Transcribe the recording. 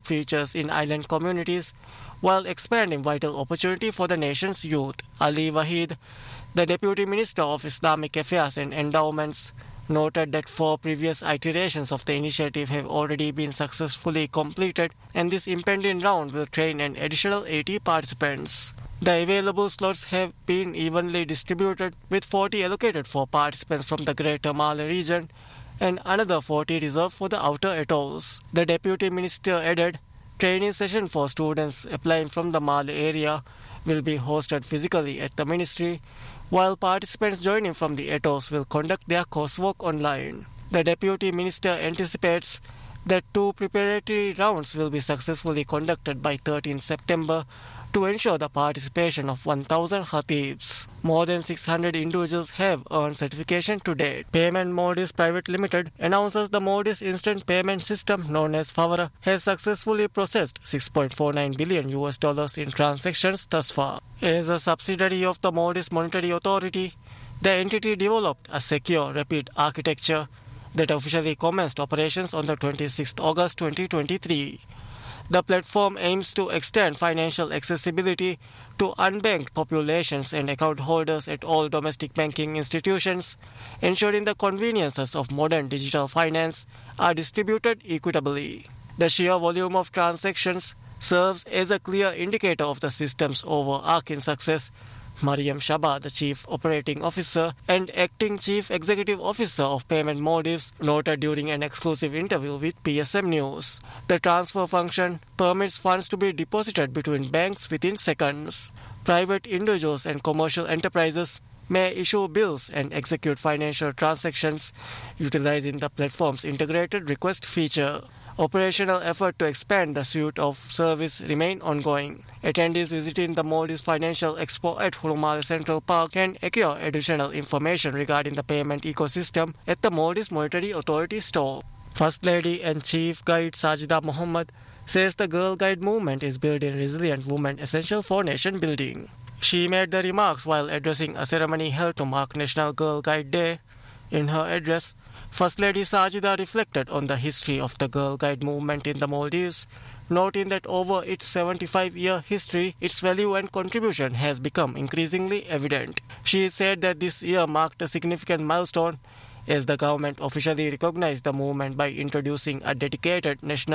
features in island communities while expanding vital opportunity for the nation's youth. Ali Wahid, the Deputy Minister of Islamic Affairs and Endowments, noted that 4 previous iterations of the initiative have already been successfully completed, and this impending round will train an additional 80 participants. The available slots have been evenly distributed, with 40 allocated for participants from the Greater Male region and another 40 reserved for the outer atolls. The Deputy Minister added, training session for students applying from the Male area will be hosted physically at the ministry, while participants joining from the atolls will conduct their coursework online. The Deputy Minister anticipates that 2 preparatory rounds will be successfully conducted by 13 September to ensure the participation of 1,000 khatibs. More than 600 individuals have earned certification to date. Payment Modis Private Limited announces the Modis instant payment system known as Favara has successfully processed $6.49 billion in transactions thus far. As a subsidiary of the Modis Monetary Authority, the entity developed a secure, rapid architecture that officially commenced operations on the 26th August 2023. The platform aims to extend financial accessibility to unbanked populations and account holders at all domestic banking institutions, ensuring the conveniences of modern digital finance are distributed equitably. The sheer volume of transactions serves as a clear indicator of the system's overarching success. Mariam Shaba, the Chief Operating Officer and Acting Chief Executive Officer of Payment Modis, noted during an exclusive interview with PSM News. The transfer function permits funds to be deposited between banks within seconds. Private individuals and commercial enterprises may issue bills and execute financial transactions utilizing the platform's integrated request feature. Operational effort to expand the suite of service remain ongoing. Attendees visiting the Modis Financial Expo at Hurumala Central Park can acquire additional information regarding the payment ecosystem at the Modis Monetary Authority store. First Lady and Chief Guide Sajida Mohammed says the Girl Guide movement is building resilient women essential for nation building. She made the remarks while addressing a ceremony held to mark National Girl Guide Day. In her address, First Lady Sajida reflected on the history of the Girl Guide movement in the Maldives, noting that over its 75-year history, its value and contribution has become increasingly evident. She said that this year marked a significant milestone as the government officially recognized the movement by introducing a dedicated national